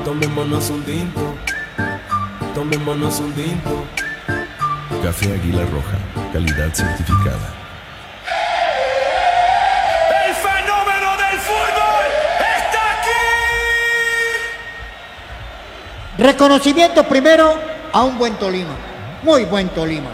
Tomémonos un tinto, tomémonos un tinto. Café Águila Roja, calidad certificada. ¡El fenómeno del fútbol está aquí! Reconocimiento primero a un buen Tolima, muy buen Tolima,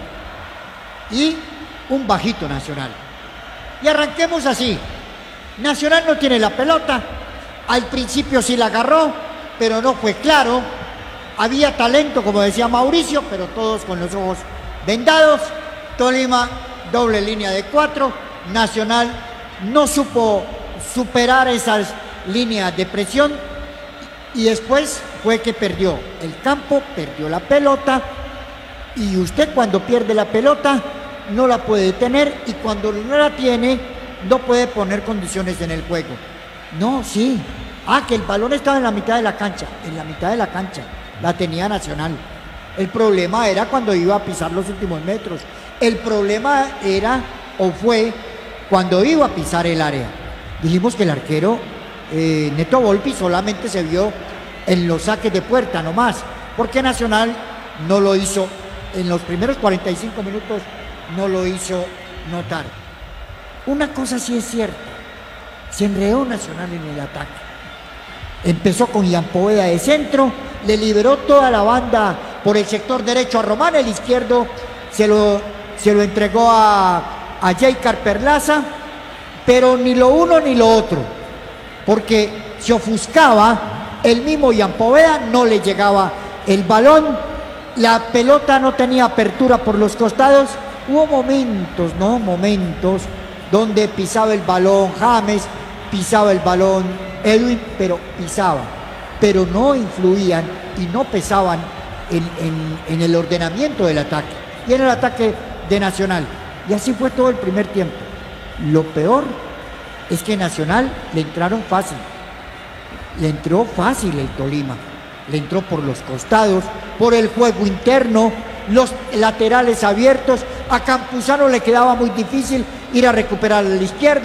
y un bajito Nacional. Y arranquemos así. Nacional no tiene la pelota, al principio sí la agarró, pero no fue claro. Había talento, como decía Mauricio, pero todos con los ojos vendados. Tolima, doble línea de 4. Nacional no supo superar esas líneas de presión y después fue que perdió el campo, perdió la pelota, y usted cuando pierde la pelota no la puede tener, y cuando no la tiene no puede poner condiciones en el juego. No, sí. Que el balón estaba en la mitad de la cancha. En la mitad de la cancha la tenía Nacional. El problema era cuando iba a pisar los últimos metros. El problema era o fue cuando iba a pisar el área. Dijimos que el arquero Neto Volpi solamente se vio en los saques de puerta nomás, porque Nacional no lo hizo en los primeros 45 minutos, no lo hizo notar. Una cosa sí es cierta, se enredó Nacional en el ataque. Empezó con Ian Poveda de centro, le liberó toda la banda por el sector derecho a Román, el izquierdo se lo entregó a Jaycar Perlaza, pero ni lo uno ni lo otro, porque se ofuscaba el mismo Ian Poveda, no le llegaba el balón, la pelota no tenía apertura por los costados. Hubo momentos donde pisaba el balón James, pisaba el balón Edwin, pero pisaba, pero no influían y no pesaban en el ordenamiento del ataque y en el ataque de Nacional. Y así fue todo el primer tiempo. Lo peor es que Nacional le entraron fácil, le entró fácil el Tolima, le entró por los costados, por el juego interno, los laterales abiertos. A Campuzano le quedaba muy difícil ir a recuperar a la izquierda.